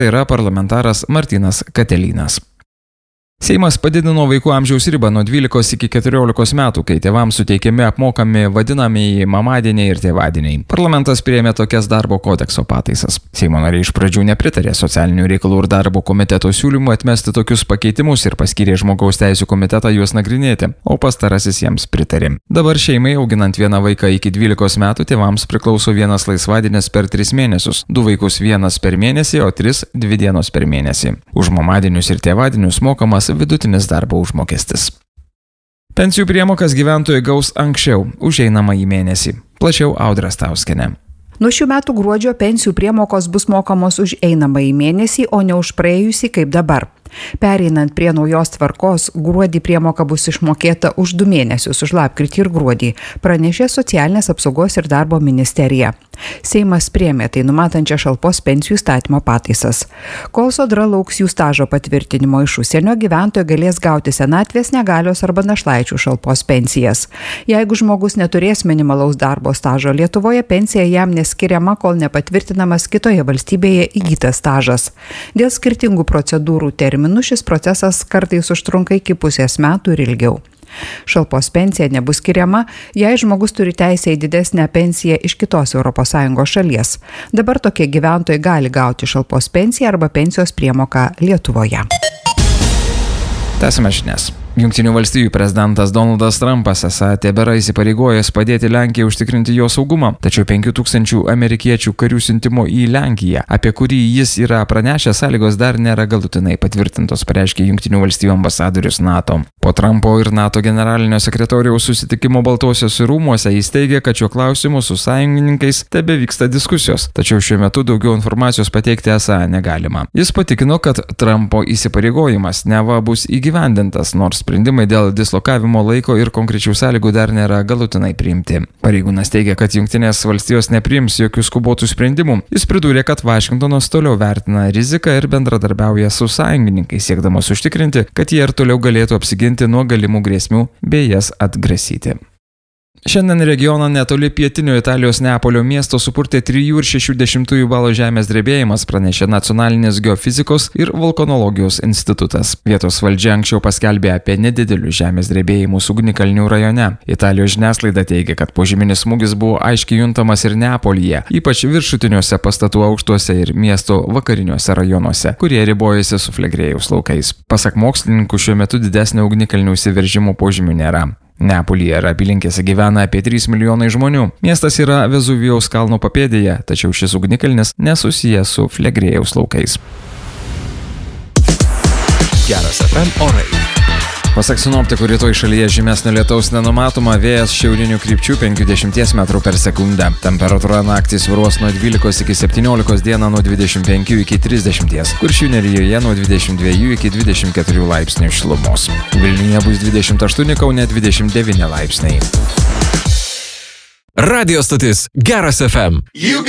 yra parlamentaras Martynas Katelynas. Seimas padidino vaikų amžiaus ribą nuo 12 iki 14 metų, kai tėvams suteikiami apmokami vadinamieji mamadieniai ir tėvadieniai. Parlamentas priėmė tokias darbo kodekso pataisas. Seimo nariai iš pradžių nepritarė socialinių reikalų ir darbo komiteto siūlymų atmesti tokius pakeitimus ir paskyrė žmogaus teisų komitetą juos nagrinėti, o pastarasis jiems pritarė. Dabar šeimai auginant vieną vaiką iki 12 metų tėvams priklauso vienas laisvadienis per 3 mėnesius, 2 vaikus vienas per mėnesį, o 3 2 dienos per mėnesį. Už mamadienius ir tėvadienius mokamas vidutinis darbo užmokestis. Pensijų priemokas gyventojai gaus anksčiau, už einamąjį mėnesį. Plačiau Audra Stauskienė. Nuo šių metų gruodžio pensijų priemokos bus mokamos už einamąjį mėnesį, o ne už praėjusį kaip dabar. Pereinant prie naujos tvarkos, gruodį priemoka bus išmokėta už 2 mėnesius, už lapkritį ir gruodį, pranešė Socialinės apsaugos ir darbo ministerija. Seimas priėmė tai numatančią šalpos pensijų įstatymo pataisas. Kol Sodra lauks jų stažo patvirtinimo iš užsienio, gyventojai galės gauti senatvės, negalios arba našlaičių šalpos pensijas. Jeigu žmogus neturės minimalaus darbo stažo Lietuvoje, pensija jam neskiriama, kol nepatvirtinamas kitoje valstybėje įgytas stažas. Dėl skirtingų procedūrų terminų šis procesas kartais užtrunka iki pusės metų ir ilgiau. Šalpos pensija nebus skiriama, jei žmogus turi teisę į didesnę pensiją iš kitos ES šalies. Dabar tokie gyventojai gali gauti šalpos pensiją arba pensijos priemoką Lietuvoje. Tęsime žinias. Jungtinių valstijų prezidentas Donaldas Trumpas esą tebėra įsipareigojęs padėti Lenkijai užtikrinti jo saugumą, tačiau 5000 amerikiečių karių siuntimo į Lenkiją, apie kurį jis yra pranešęs, sąlygos dar nėra galutinai patvirtintos, pareiškė Jungtinių valstijų ambasadorius NATO. Po Trumpo ir NATO generalinio sekretoriaus susitikimo Baltuosiuose rūmuose jis teigė, kad šiuo klausimu su sąjungininkais tebevyksta diskusijos, tačiau šiuo metu daugiau informacijos pateikti esą negalima. Jis patikino, kad Trumpo įsipareigojimas neva bus įgyvendintas, nors sprendimai dėl dislokavimo laiko ir konkrečių sąlygų dar nėra galutinai priimti. Pareigūnas teigia, kad Jungtinės valstijos nepriims jokių skubotų sprendimų. Jis pridūrė, kad Vašingtonas toliau vertina riziką ir bendradarbiauja su sąjungininkais, siekdamas užtikrinti, kad jie ir toliau galėtų apsiginti nuo galimų grėsmių bei jas atgrasyti. Šiandien regioną netoli pietinio Italijos Neapolio miesto supurtė 3,6 balo žemės drebėjimas, pranešė Nacionalinis geofizikos ir vulkanologijos institutas. Vietos valdžia anksčiau paskelbė apie nedidelius žemės drebėjimus Ugnikalnių rajone. Italijos žiniasklaida teigia, kad požeminis smūgis buvo aiškiai juntamas ir Neapolyje, ypač viršutiniuose pastatų aukštuose ir miesto vakariniuose rajonuose, kurie ribojasi su Flegrėjaus laukais. Pasak mokslininkų, šiuo metu didesnio ugnikalnių įsiveržimo požymių nėra. Neapolyje ir apylinkėse gyvena apie 3 milijonai žmonių. Miestas yra Vezuvijaus kalno papėdėje, tačiau šis ugnikalnis nesusijęs su Flegrėjaus laukais. Geras FM orai. Pasak sinoptikų, rytoj šalyje žymesnio lietaus nenumatoma, vėjas šiaurinių krypčių 50 m/s. Temperatūra naktį svyruos nuo 12 iki 17, dieną nuo 25 iki 30, Kuršių nerijoje nuo 22 iki 24 laipsnių šilumos. Vilniuje bus 28, Kaune 29 laipsniai. Radio stotis Geras FM.